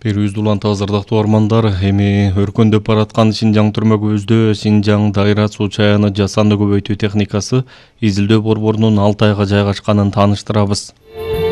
Берүүбүздү уланта азырдактуу ормандар эми өркөндөп бараткан Шинжаң түрмөгүбүздө Шинжаң дайра суу чаяны жасанды көбөйтүү техникасы изилдөө борборунун Алтайга жайгашканын тааныштырабыз.